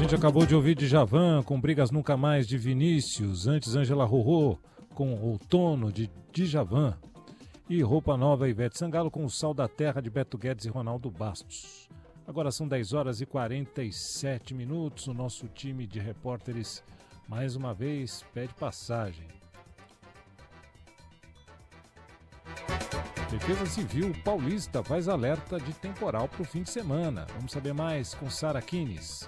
gente acabou de ouvir Djavan com Brigas Nunca Mais de Vinícius, antes Ângela Rorô com Outono de Djavan e Roupa Nova Ivete Sangalo com O Sal da Terra de Beto Guedes e Ronaldo Bastos. Agora são 10 horas e 47 minutos, o nosso time de repórteres mais uma vez pede passagem. Defesa Civil Paulista faz alerta de temporal para o fim de semana. Vamos saber mais com Sara Kines.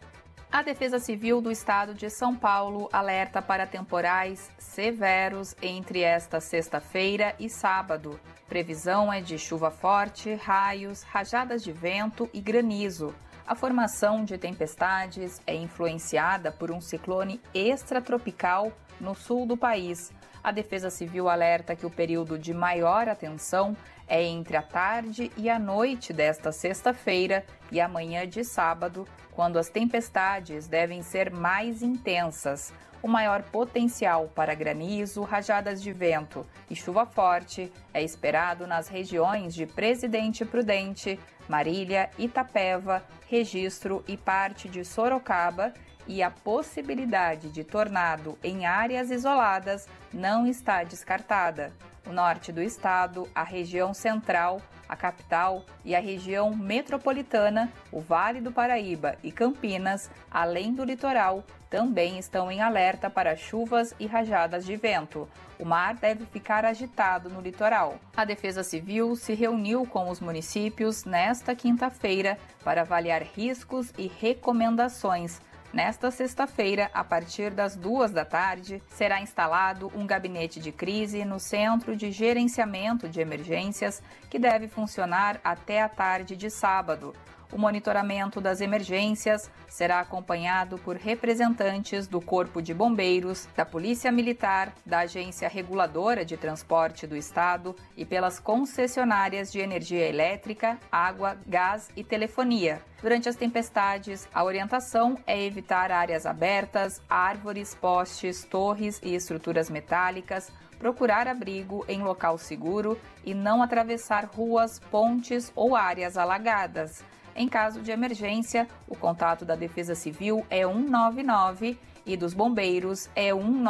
A Defesa Civil do Estado de São Paulo alerta para temporais severos entre esta sexta-feira e sábado. Previsão é de chuva forte, raios, rajadas de vento e granizo. A formação de tempestades é influenciada por um ciclone extratropical no sul do país. A Defesa Civil alerta que o período de maior atenção é entre a tarde e a noite desta sexta-feira e a manhã de sábado, quando as tempestades devem ser mais intensas. O maior potencial para granizo, rajadas de vento e chuva forte é esperado nas regiões de Presidente Prudente, Marília, Itapeva, Registro e parte de Sorocaba, e a possibilidade de tornado em áreas isoladas não está descartada. O norte do estado, a região central, a capital e a região metropolitana, o Vale do Paraíba e Campinas, além do litoral, também estão em alerta para chuvas e rajadas de vento. O mar deve ficar agitado no litoral. A Defesa Civil se reuniu com os municípios nesta quinta-feira para avaliar riscos e recomendações. Nesta sexta-feira, a partir das 14h, será instalado um gabinete de crise no Centro de Gerenciamento de Emergências, que deve funcionar até a tarde de sábado. O monitoramento das emergências será acompanhado por representantes do Corpo de Bombeiros, da Polícia Militar, da Agência Reguladora de Transporte do Estado e pelas concessionárias de energia elétrica, água, gás e telefonia. Durante as tempestades, a orientação é evitar áreas abertas, árvores, postes, torres e estruturas metálicas, procurar abrigo em local seguro e não atravessar ruas, pontes ou áreas alagadas. Em caso de emergência, o contato da Defesa Civil é 199 e dos bombeiros é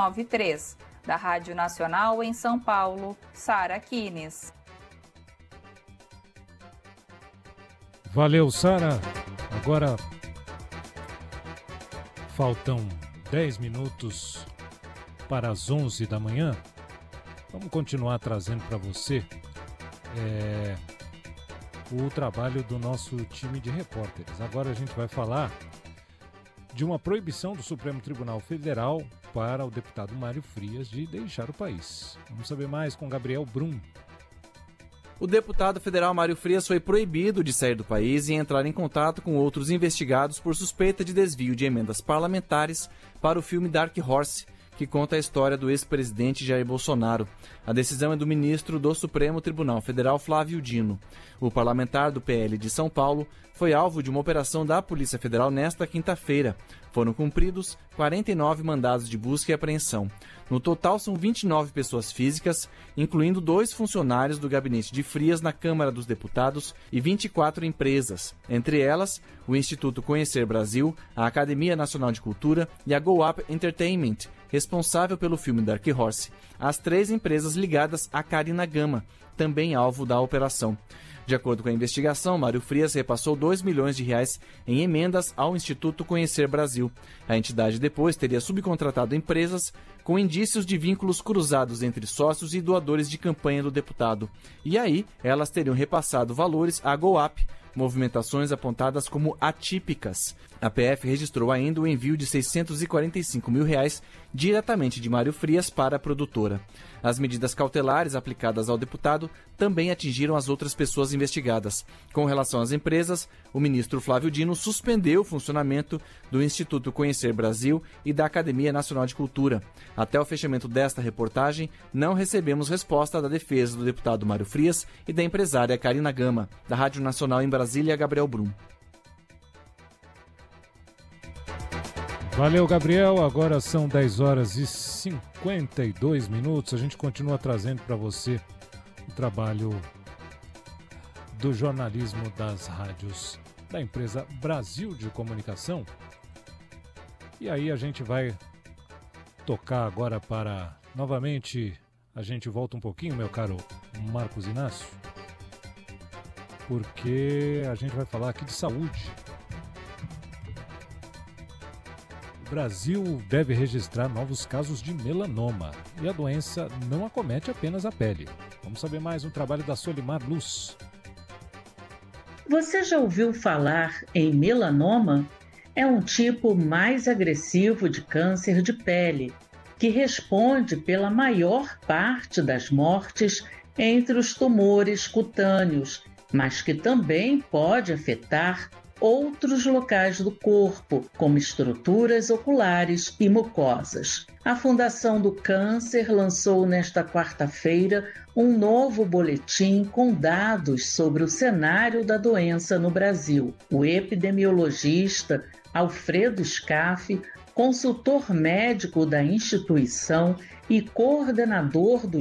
193. Da Rádio Nacional em São Paulo, Sara Kines. Valeu, Sara. Agora faltam 10 minutos para as 11 da manhã. Vamos continuar trazendo para você o trabalho do nosso time de repórteres. Agora a gente vai falar de uma proibição do Supremo Tribunal Federal para o deputado Mário Frias de deixar o país. Vamos saber mais com Gabriel Brum. O deputado federal Mário Frias foi proibido de sair do país e entrar em contato com outros investigados por suspeita de desvio de emendas parlamentares para o filme Dark Horse, que conta a história do ex-presidente Jair Bolsonaro. A decisão é do ministro do Supremo Tribunal Federal, Flávio Dino. O parlamentar do PL de São Paulo foi alvo de uma operação da Polícia Federal nesta quinta-feira. Foram cumpridos 49 mandados de busca e apreensão. No total, são 29 pessoas físicas, incluindo 2 funcionários do gabinete de Frias na Câmara dos Deputados e 24 empresas, entre elas o Instituto Conhecer Brasil, a Academia Nacional de Cultura e a Go Up Entertainment, responsável pelo filme Dark Horse. As 3 empresas ligadas à Carina Gama, também alvo da operação. De acordo com a investigação, Mário Frias repassou R$2 milhões em emendas ao Instituto Conhecer Brasil. A entidade depois teria subcontratado empresas com indícios de vínculos cruzados entre sócios e doadores de campanha do deputado. E aí, elas teriam repassado valores à GoUp, movimentações apontadas como atípicas. A PF registrou ainda o envio de R$645 mil diretamente de Mário Frias para a produtora. As medidas cautelares aplicadas ao deputado também atingiram as outras pessoas investigadas. Com relação às empresas, o ministro Flávio Dino suspendeu o funcionamento do Instituto Conhecer Brasil e da Academia Nacional de Cultura. Até o fechamento desta reportagem, não recebemos resposta da defesa do deputado Mário Frias e da empresária Carina Gama. Da Rádio Nacional em Brasília, Gabriel Brum. Valeu, Gabriel. Agora são 10 horas e 52 minutos. A gente continua trazendo para você o trabalho do jornalismo das rádios da empresa Brasil de Comunicação. E aí a gente vai tocar agora para, novamente, a gente volta um pouquinho, meu caro Marcos Inácio, porque a gente vai falar aqui de saúde. O Brasil deve registrar novos casos de melanoma e a doença não acomete apenas a pele. Vamos saber mais no trabalho da Solimar Luz. Você já ouviu falar em melanoma? É um tipo mais agressivo de câncer de pele, que responde pela maior parte das mortes entre os tumores cutâneos, mas que também pode afetar outros locais do corpo, como estruturas oculares e mucosas. A Fundação do Câncer lançou nesta quarta-feira um novo boletim com dados sobre o cenário da doença no Brasil. O epidemiologista Alfredo Scaff, consultor médico da instituição e coordenador do